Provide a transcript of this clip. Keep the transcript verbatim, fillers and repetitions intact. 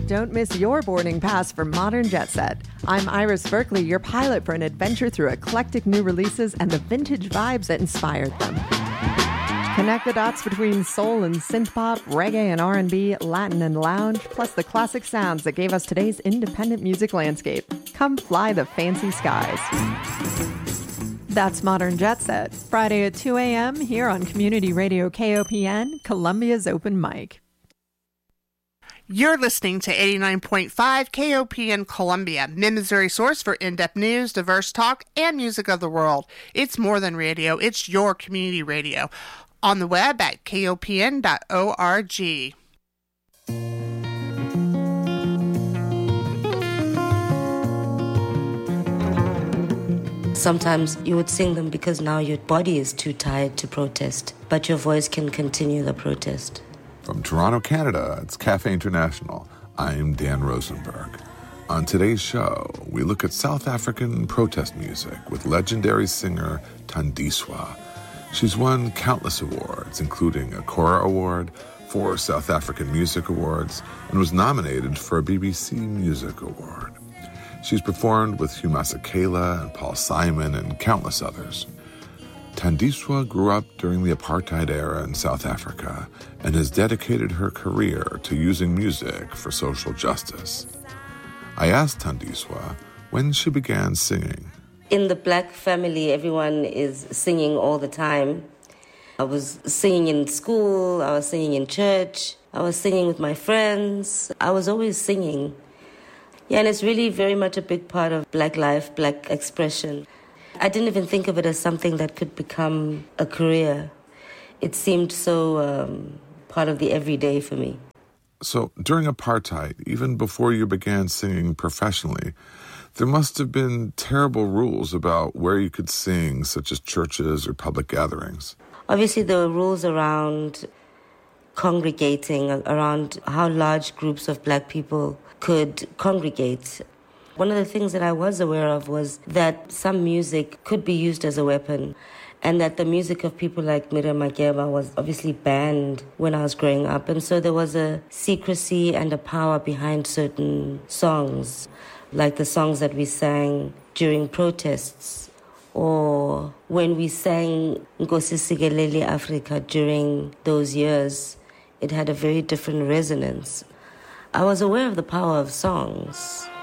Don't miss your boarding pass for Modern Jet Set. I'm Iris Berkeley, your pilot for an adventure through eclectic new releases and the vintage vibes that inspired them. Connect the dots between soul and synth-pop, reggae and R and B, Latin and lounge, plus the classic sounds that gave us today's independent music landscape. Come fly the fancy skies. That's Modern Jet Set, Friday at two a.m. here on Community Radio K O P N, Columbia's Open Mic. You're listening to eighty-nine point five K O P N Columbia, Mid-Missouri source for in-depth news, diverse talk, and music of the world. It's more than radio, it's your community radio. On the web at K O P N dot org. Sometimes you would sing them because now your body is too tired to protest, but your voice can continue the protest. From Toronto, Canada, it's Cafe International. I'm Dan Rosenberg. On today's show, we look at South African protest music with legendary singer Thandiswa. She's won countless awards, including a Cora Award, four South African Music Awards, and was nominated for a B B C Music Award. She's performed with Hugh Masekela and Paul Simon and countless others. Thandiswa grew up during the apartheid era in South Africa and has dedicated her career to using music for social justice. I asked Thandiswa when she began singing. In the black family, everyone is singing all the time. I was singing in school, I was singing in church, I was singing with my friends. I was always singing. Yeah, and it's really very much a big part of black life, black expression. I didn't even think of it as something that could become a career. It seemed so um, part of the everyday for me. So during apartheid, even before you began singing professionally, there must have been terrible rules about where you could sing, such as churches or public gatherings. Obviously, there were rules around congregating, around how large groups of black people could congregate. One of the things that I was aware of was that some music could be used as a weapon, and that the music of people like Miriam Makeba was obviously banned when I was growing up. And so there was a secrecy and a power behind certain songs, like the songs that we sang during protests, or when we sang Nkosi Sikelel' Africa during those years. It had a very different resonance. I was aware of the power of songs.